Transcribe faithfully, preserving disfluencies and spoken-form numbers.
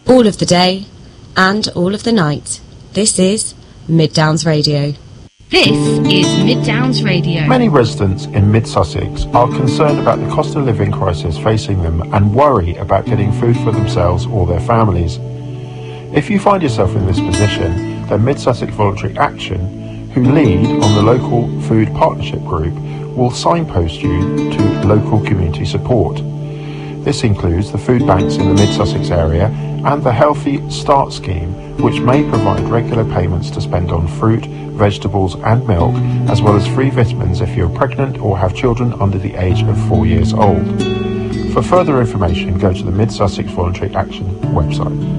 all of the day and all of the night. This is Mid Downs Radio. This is Mid Downs Radio. Many residents in Mid Sussex are concerned about the cost of living crisis facing them and worry about getting food for themselves or their families. If you find yourself in this position, then Mid Sussex Voluntary Action, who lead on the local food partnership group, will signpost you to local community support. This includes the food banks in the Mid Sussex area and the Healthy Start scheme, which may provide regular payments to spend on fruit, vegetables and milk, as well as free vitamins if you're pregnant or have children under the age of four years old. For further information, go to the Mid Sussex Voluntary Action website.